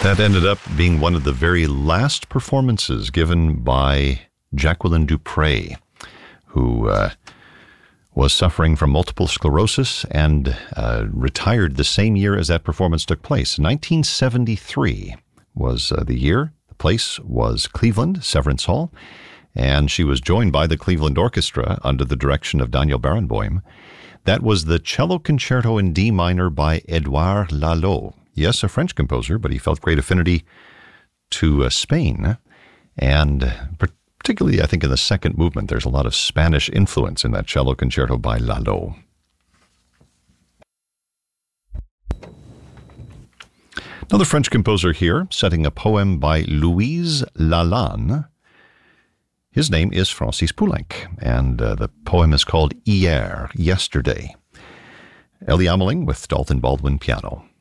That ended up being one of the very last performances given by Jacqueline du Pré, who was suffering from multiple sclerosis and retired the same year as that performance took place. 1973 was the year. The place was Cleveland, Severance Hall, and she was joined by the Cleveland Orchestra under the direction of Daniel Barenboim. That was the Cello Concerto in D minor by Édouard Lalo. Yes, a French composer, but he felt great affinity to Spain, and particularly, I think, in the second movement, there's a lot of Spanish influence in that cello concerto by Lalo. Another French composer here, setting a poem by Louise Lalande. His name is Francis Poulenc, and the poem is called Hier, Yesterday. Ellie Ameling with Dalton Baldwin piano.